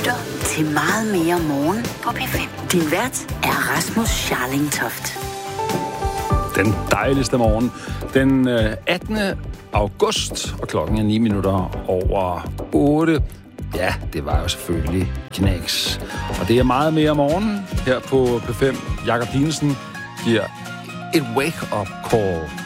lytter til Meget mere morgen på P5. Din vært er Rasmus Scharling Toft. Den dejligste morgen. Den 18. august, og klokken er 9 minutter over 8. Ja, det var jo selvfølgelig knæks. Og det er meget mere morgen her på P5. Jakob Dinesen giver et wake-up call